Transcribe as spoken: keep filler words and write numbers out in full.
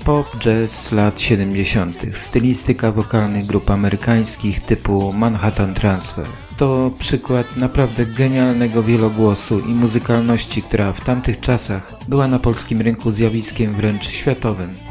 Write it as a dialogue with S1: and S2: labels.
S1: Pop, jazz lat siedemdziesiątych. Stylistyka wokalnych grup amerykańskich typu Manhattan Transfer. To przykład naprawdę genialnego wielogłosu i muzykalności, która w tamtych czasach była na polskim rynku zjawiskiem wręcz światowym.